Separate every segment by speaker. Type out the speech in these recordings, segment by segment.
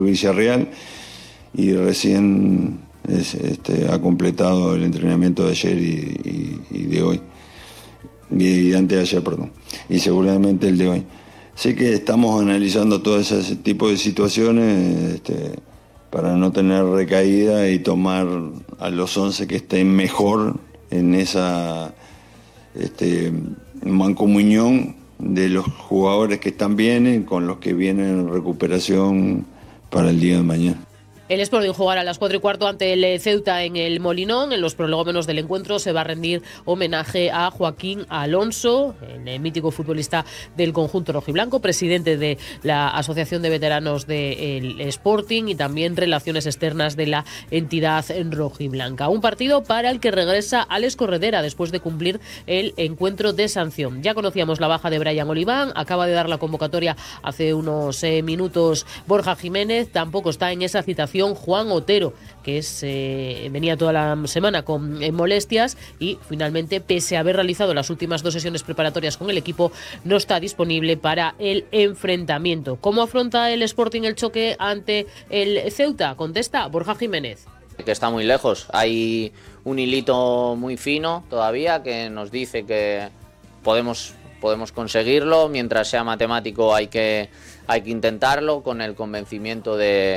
Speaker 1: Villarreal y recién ha completado el entrenamiento de ayer y de hoy, y antes de ayer, perdón, y seguramente el de hoy. Sé que estamos analizando todo ese tipo de situaciones para no tener recaída y tomar a los 11 que estén mejor en esa mancomunión de los jugadores que están bien con los que vienen en recuperación para el día de mañana.
Speaker 2: El Sporting jugará a las 4:15 ante el Ceuta en el Molinón. En los prolegómenos del encuentro se va a rendir homenaje a Joaquín Alonso, el mítico futbolista del conjunto rojiblanco, presidente de la Asociación de Veteranos del Sporting y también Relaciones Externas de la entidad rojiblanca. Un partido para el que regresa Alex Corredera después de cumplir el encuentro de sanción. Ya conocíamos la baja de Brian Oliván, acaba de dar la convocatoria hace unos minutos Borja Jiménez, tampoco está en esa citación Juan Otero, que venía toda la semana con molestias y finalmente, pese a haber realizado las últimas 2 sesiones preparatorias con el equipo, no está disponible para el enfrentamiento. ¿Cómo afronta el Sporting el choque ante el Ceuta? Contesta Borja Jiménez.
Speaker 3: Que está muy lejos, hay un hilito muy fino todavía que nos dice que podemos conseguirlo. Mientras sea matemático hay que intentarlo, con el convencimiento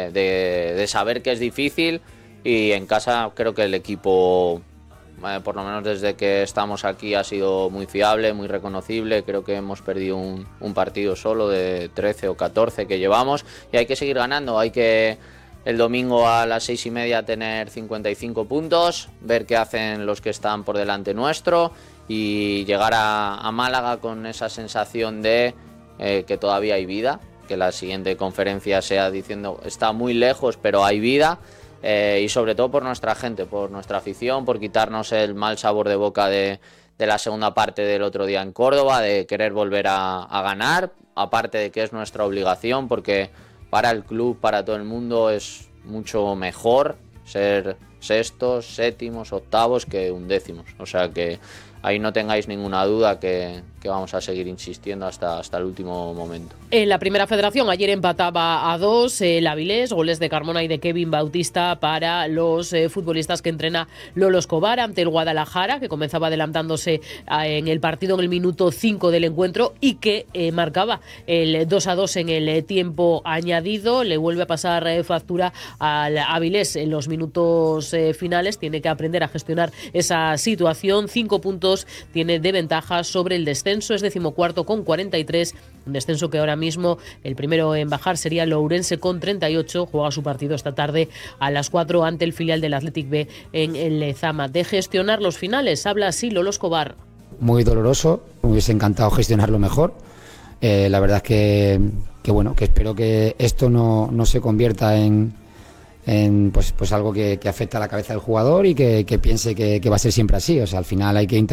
Speaker 3: de saber que es difícil, y en casa creo que el equipo, por lo menos desde que estamos aquí, ha sido muy fiable, muy reconocible. Creo que hemos perdido un partido solo de 13 o 14 que llevamos, y hay que seguir ganando. Hay que el domingo a las 6:30 tener 55 puntos, ver qué hacen los que están por delante nuestro y llegar a Málaga con esa sensación de que todavía hay vida, que la siguiente conferencia sea diciendo está muy lejos pero hay vida, y sobre todo por nuestra gente, por nuestra afición, por quitarnos el mal sabor de boca de la segunda parte del otro día en Córdoba, de querer volver a ganar, aparte de que es nuestra obligación, porque para el club, para todo el mundo es mucho mejor ser sextos, séptimos, octavos que undécimos. O sea que ahí no tengáis ninguna duda que vamos a seguir insistiendo hasta el último momento.
Speaker 2: En la Primera Federación ayer empataba a 2 el Avilés, goles de Carmona y de Kevin Bautista para los futbolistas que entrena Lolo Escobar ante el Guadalajara, que comenzaba adelantándose en el partido en el minuto 5 del encuentro y que marcaba el 2-2 en el tiempo añadido. Le vuelve a pasar factura al Avilés en los minutos finales. Tiene que aprender a gestionar esa situación. 5 puntos tiene de ventaja sobre el descenso, es 14º con 43, un descenso que ahora mismo el primero en bajar sería el Ourense con 38, juega su partido esta tarde a las 4 ante el filial del Athletic B en el Lezama. De gestionar los finales habla así Lolo Escobar.
Speaker 4: Muy doloroso, me hubiese encantado gestionarlo mejor. La verdad es que bueno, que espero que esto no se convierta en pues algo que afecta a la cabeza del jugador y que piense que va a ser siempre así. O sea, al final hay que